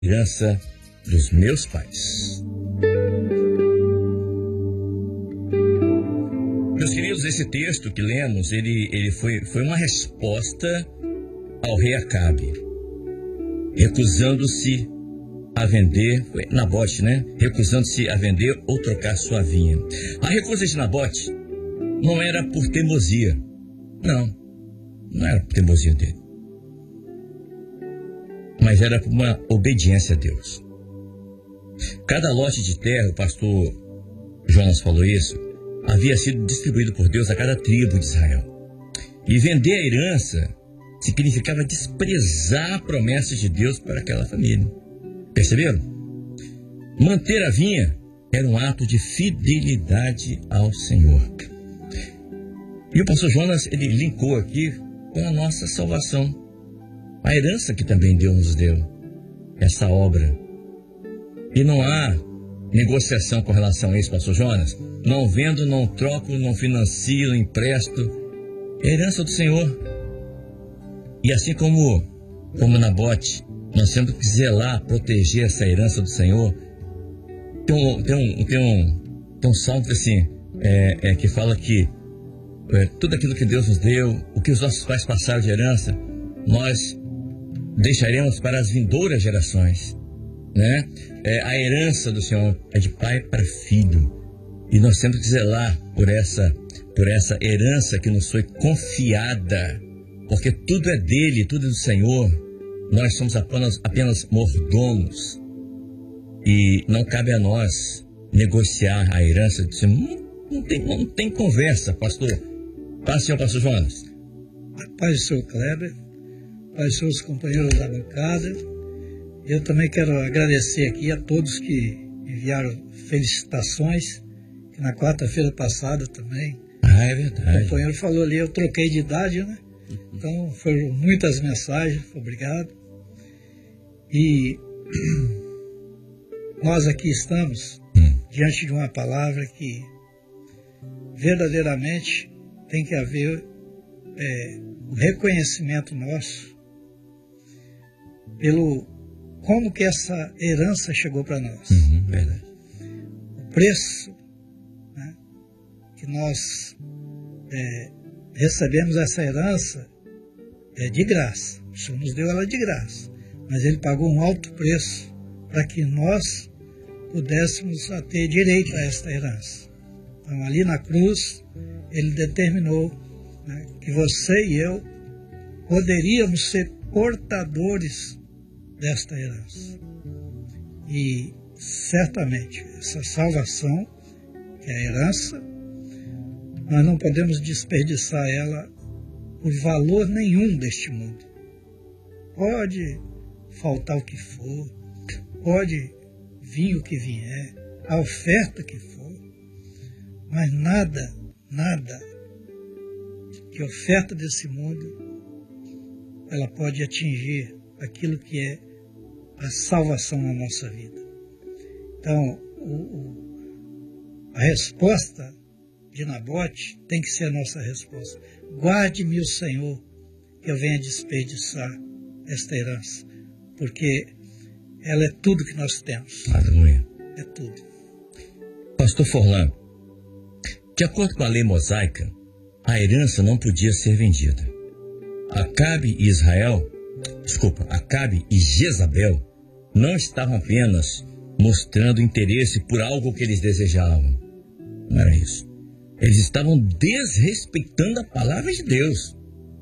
herança dos meus pais. Meus queridos, esse texto que lemos, ele foi uma resposta ao rei Acabe, recusando-se a vender, Nabote, né? Recusando-se a vender ou trocar sua vinha. A recusa de Nabote não era por teimosia. Não era por teimosia dele. Mas era por uma obediência a Deus. Cada lote de terra, o pastor Jonas falou isso, havia sido distribuído por Deus a cada tribo de Israel. E vender a herança significava desprezar a promessa de Deus para aquela família. Perceberam? Manter a vinha era um ato de fidelidade ao Senhor. E o pastor Jonas, ele linkou aqui com a nossa salvação. A herança que também Deus nos deu. Essa obra. E não há negociação com relação a isso, pastor Jonas. Não vendo, não troco, não financio, não empresto. É a herança do Senhor. E assim como Nabote, nós temos que zelar, proteger essa herança do Senhor. Tem um salmo assim, que fala que tudo aquilo que Deus nos deu, o que os nossos pais passaram de herança, nós deixaremos para as vindouras gerações, né? A herança do Senhor é de pai para filho, e nós temos que zelar por essa herança que nos foi confiada, porque tudo é dele, tudo é do Senhor. Nós somos apenas mordomos, e não cabe a nós negociar a herança do Senhor. Não tem conversa, pastor. Paz, senhor pastor Jonas. Paz do senhor Kleber, paz dos seus companheiros da bancada. Eu também quero agradecer aqui a todos que enviaram felicitações, que na quarta-feira passada também. É verdade. O companheiro falou ali, eu troquei de idade, né? Então foram muitas mensagens, obrigado. E nós aqui estamos diante de uma palavra que verdadeiramente tem que haver o reconhecimento nosso pelo como que essa herança chegou para nós. Verdade. O preço, né, que nós recebemos essa herança é de graça. O Senhor nos deu ela de graça, mas Ele pagou um alto preço para que nós pudéssemos ter direito a esta herança. Então, ali na cruz, Ele determinou, né, que você e eu poderíamos ser portadores desta herança. E certamente essa salvação, que é a herança, nós não podemos desperdiçar ela por valor nenhum deste mundo. Pode faltar o que for, pode vir o que vier, a oferta que for, mas nada que oferta desse mundo ela pode atingir aquilo que é a salvação na nossa vida. Então, a resposta de Nabote tem que ser a nossa resposta. Guarde-me o Senhor, que eu venha desperdiçar esta herança, porque ela é tudo que nós temos. Aleluia. É tudo. Pastor Forlan, de acordo com a lei mosaica, a herança não podia ser vendida. Acabe e Jezabel não estavam apenas mostrando interesse por algo que eles desejavam. Não era isso. Eles estavam desrespeitando a palavra de Deus.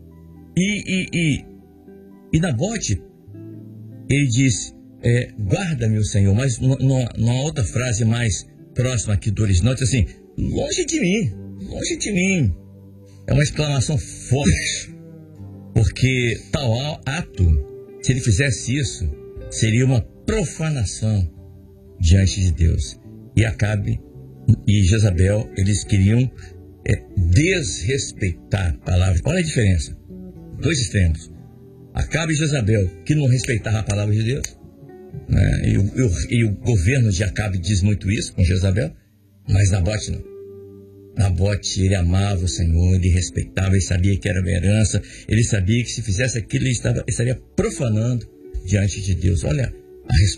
E Nabote, ele diz, guarda-me o Senhor, mas numa outra frase mais próxima aqui do original, diz assim, longe de mim. É uma exclamação forte, porque tal ato, se ele fizesse isso, seria uma profanação diante de Deus. E Acabe e Jezabel, eles queriam desrespeitar a palavra. Olha a diferença. Dois extremos. Acabe e Jezabel, que não respeitava a palavra de Deus, né? E o governo de Acabe diz muito isso com Jezabel, mas Nabote não. Nabote, ele amava o Senhor, ele respeitava, ele sabia que era uma herança, ele sabia que se fizesse aquilo, ele estaria profanando diante de Deus. Olha A